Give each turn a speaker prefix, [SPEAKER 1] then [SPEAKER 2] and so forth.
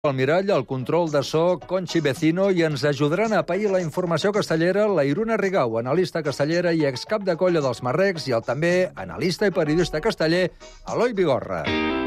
[SPEAKER 1] Al mirall, el control de so, Conchi Vecino, i ens ajudaran a pair la informació castellera la Iruna Rigau, analista castellera i excap de colla dels Marrecs, i el també analista i periodista casteller, Eloi Vigorra.